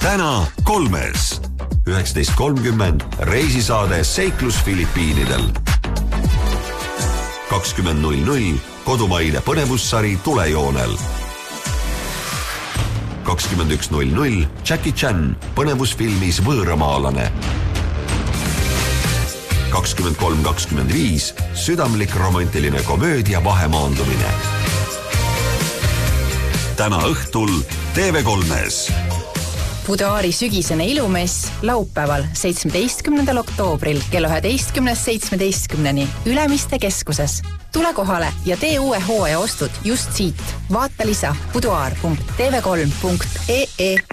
Täna 3. 19.30 reisisaade Seiklus Filipiinidel. 20.00 kodumaine põnevussari Tulejoonel. 21.00 Jackie Chan põnevusfilmis Võõramaalane. 23.25 südamlik romantiline komöödia Vahemaandumine. Täna õhtul TV3-s. Boudoiri sügisene ilumess laupäeval 17. oktoobril kella 11.17 Ülemiste keskuses. Tule kohale ja tee uue hooaja ostud just siit. Vaata lisa boudoir.tv3.ee